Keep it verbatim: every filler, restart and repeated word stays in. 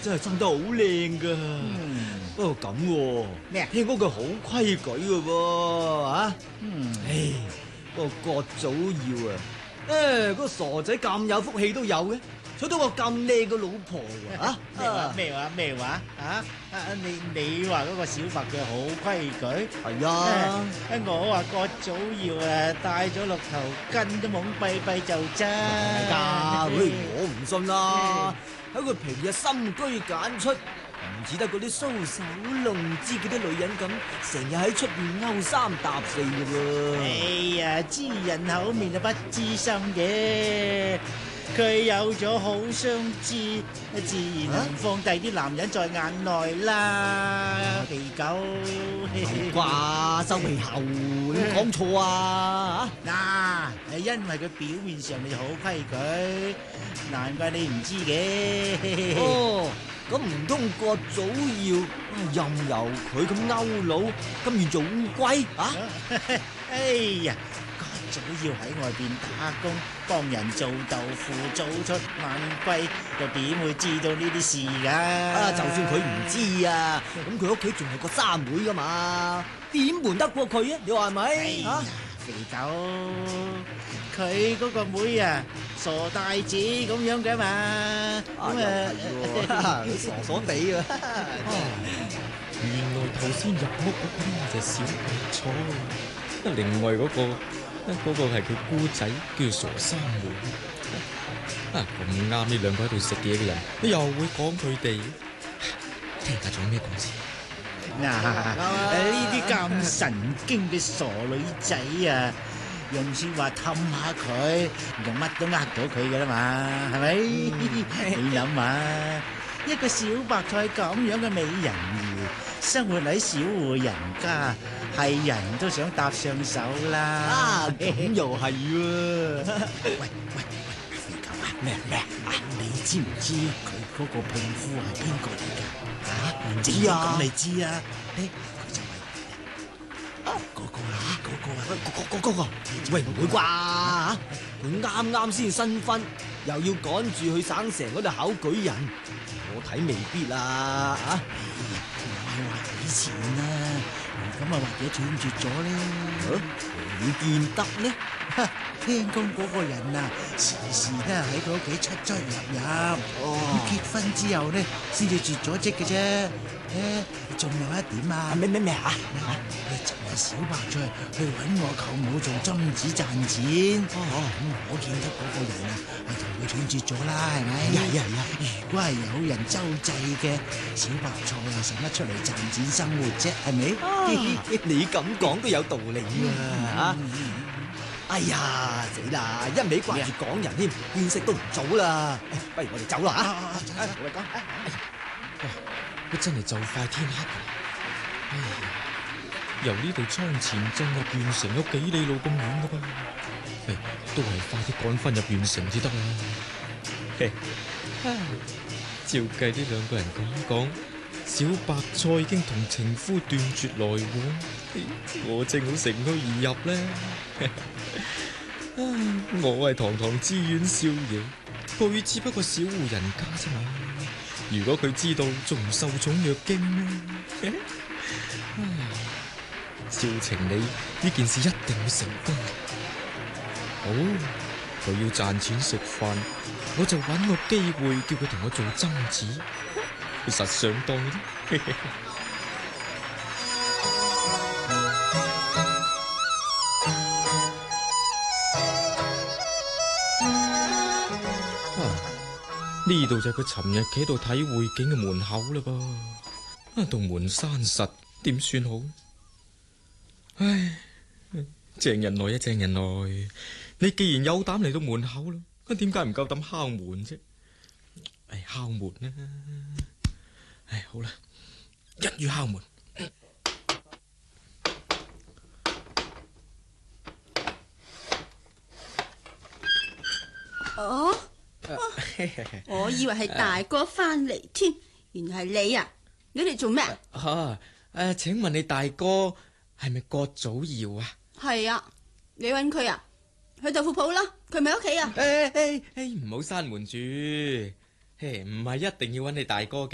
真係生得好靚噶。 嗯， 不過咁喎， 咩啊？ 聽講佢好規矩噶噃，啊！ 嗯， 唉，嗰個郭祖耀啊，誒，嗰個傻仔咁有福氣都有嘅，娶到個咁靚嘅老婆喎，啊！ 咩話咩話咩話啊？啊你你話嗰個小白佢好規矩？ 係啊， 誒我話郭祖耀啊，帶咗六頭筋都懵閉閉就真。 係㗎，喂，我唔信啦，喺佢平日深居簡出。唔似得嗰啲搔首弄姿嗰啲女人咁，成日喺出邊勾三搭四嘅喎。 哎呀，知人口面就不知心嘅。佢有咗好相知，自然唔放第啲男人在眼內啦。肥狗， 係啩？收皮後你講錯啊！ 嗱，係因為佢表面上你就好規矩，難怪你唔知嘅。 哦，咁唔通郭祖耀任由佢咁勾佬，甘願做烏龜啊？ 哎呀！早要喺外邊打工，幫人做豆腐，早出晚歸，又點會知道呢啲事㗎？ 啊，就算佢唔知啊，咁佢屋企仲有個三妹噶嘛，點瞞得過佢啊？你話係咪？ 哎呀，肥狗，佢嗰個妹啊，傻大姐咁樣嘅嘛，咁啊， 你傻傻地啊！ 原來頭先入屋嗰個就係小白菜，另外嗰個。嗰個係佢姑仔，叫做傻三妹。啊，咁啱呢兩個喺度食嘢嘅人，你又會講佢哋？聽下仲有咩講先？ 嗱，呢啲咁神經嘅傻女仔啊，用說話氹下佢，就乜都呃到佢噶啦嘛，係咪？你諗下，一個小白菜咁樣嘅美人魚，生活喺小戶人家。係人都想搭上手啦！ 啊，咁又係喎！ 喂喂喂，肥狗啊，咩咩啊？你知唔知佢嗰個聘夫係邊個嚟㗎？嚇，唔知啊？咁你知啊？誒，佢就係嗰個啊，嗰個啊， 嗰嗰嗰個，喂，唔會啩？佢啱啱先新婚，又要趕住去省城嗰度考舉人，我睇未必啦！嚇， 唔係話以前啊。咁啊，或者斷絕咗咧？ 唔見得呢？ 聽講嗰個人啊，時時都係喺佢屋企出出入入。哦，結婚之後咧，先至絕咗職嘅啫。誒，仲有一點啊？ 咩咩咩啊？ 你就係小白菜去揾我舅母做針子賺錢。哦，咁我見得嗰個人啊，係同佢斷絕咗啦，係咪？ 係啊係啊。 如果係有人周濟嘅，小白菜又使乜出嚟賺錢生活啫？係咪？ 你咁講都有道理啊！哎呀，死啦！一味掛住講人添，見識都唔早啦。不如我哋走啦嚇！我哋講。 佢真係就快天黑啦！唉，由呢度倉前鎮入縣城有幾里路咁遠噶噃，唉，都係快啲趕翻入縣城至得啦。嘿，照計呢兩個人咁講，小白菜已經同情夫斷絕來往，我正好乘虛而入咧。我係堂堂知縣少爺，佢只不過小戶人家啫嘛。如果佢知道，仲唔受寵若驚咩？照情理，呢件事一定會成功。好，佢要賺錢食飯，我就揾個機會叫佢同我做針子，實上當啲。呢度就係佢尋日企喺度睇會景嘅門口啦噃，啊，道門閂實，點算好？唉，鄭人來啊，鄭人來，你既然有膽嚟到門口啦，咁點解唔夠膽敲門啫？唉，敲門啦！唉，好啦，一於敲門。 哦。我以為係大哥翻嚟添，原來係你啊！你嚟做咩啊？ 啊，誒，請問你大哥係咪郭祖堯啊？ 係啊，你揾佢啊？去豆腐鋪啦，佢咪喺屋企啊？ 誒誒誒，唔好閂門住，嘿，唔係一定要揾你大哥嘅。